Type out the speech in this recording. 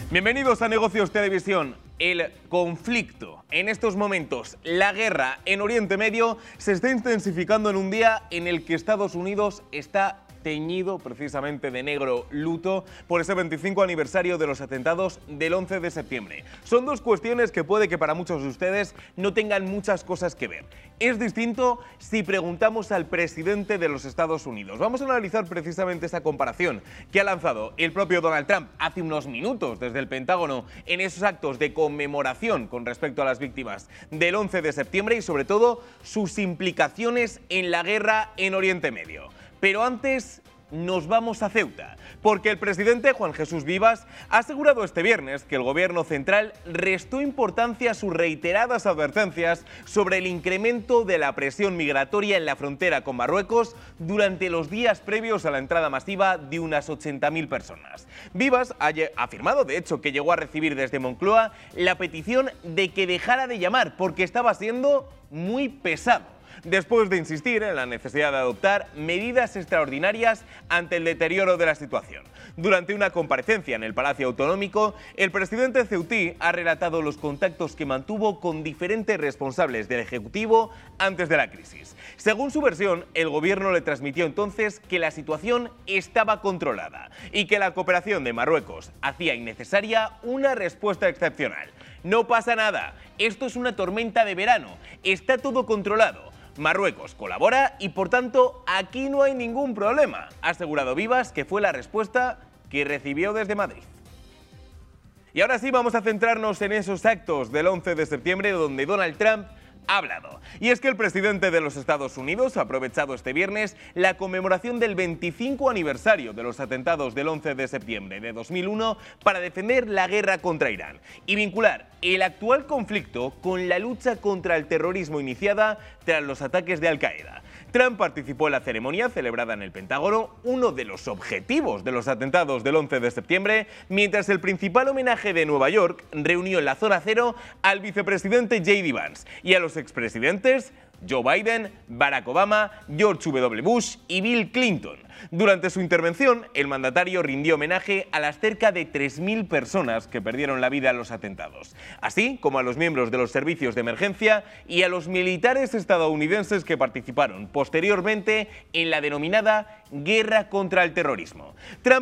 Bienvenidos a Negocios Televisión. El conflicto, en estos momentos, la guerra en Oriente Medio, se está intensificando en un día en el que Estados Unidos está teñido precisamente de negro luto por ese 25 aniversario de los atentados del 11 de septiembre. Son dos cuestiones que puede que para muchos de ustedes no tengan muchas cosas que ver. Es distinto si preguntamos al presidente de los Estados Unidos. Vamos a analizar precisamente esa comparación que ha lanzado el propio Donald Trump hace unos minutos desde el Pentágono en esos actos de conmemoración con respecto a las víctimas del 11 de septiembre y sobre todo sus implicaciones en la guerra en Oriente Medio. Pero antes nos vamos a Ceuta, porque el presidente Juan Jesús Vivas ha asegurado este viernes que el gobierno central restó importancia a sus reiteradas advertencias sobre el incremento de la presión migratoria en la frontera con Marruecos durante los días previos a la entrada masiva de unas 80.000 personas. Vivas ha afirmado, de hecho, que llegó a recibir desde Moncloa la petición de que dejara de llamar porque estaba siendo muy pesado, después de insistir en la necesidad de adoptar medidas extraordinarias ante el deterioro de la situación. Durante una comparecencia en el Palacio Autonómico, el presidente ceutí ha relatado los contactos que mantuvo con diferentes responsables del Ejecutivo antes de la crisis. Según su versión, el gobierno le transmitió entonces que la situación estaba controlada y que la cooperación de Marruecos hacía innecesaria una respuesta excepcional. No pasa nada, esto es una tormenta de verano, está todo controlado. Marruecos colabora y, por tanto, aquí no hay ningún problema, ha asegurado Vivas, que fue la respuesta que recibió desde Madrid. Y ahora sí vamos a centrarnos en esos actos del 11 de septiembre donde Donald Trump ha hablado. Y es que el presidente de los Estados Unidos ha aprovechado este viernes la conmemoración del 25 aniversario de los atentados del 11 de septiembre de 2001 para defender la guerra contra Irán y vincular el actual conflicto con la lucha contra el terrorismo iniciada tras los ataques de Al-Qaeda. Trump participó en la ceremonia celebrada en el Pentágono, uno de los objetivos de los atentados del 11 de septiembre, mientras el principal homenaje de Nueva York reunió en la zona cero al vicepresidente J.D. Vance y a los expresidentes Joe Biden, Barack Obama, George W. Bush y Bill Clinton. Durante su intervención, el mandatario rindió homenaje a las cerca de 3.000 personas que perdieron la vida en los atentados, así como a los miembros de los servicios de emergencia y a los militares estadounidenses que participaron posteriormente en la denominada guerra contra el terrorismo. Trump